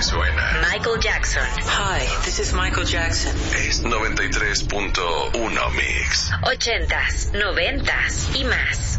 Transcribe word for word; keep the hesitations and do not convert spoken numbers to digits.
suena. Michael Jackson. Hi, this is Michael Jackson. Es noventa y tres punto uno Mix. Ochentas, noventas y más.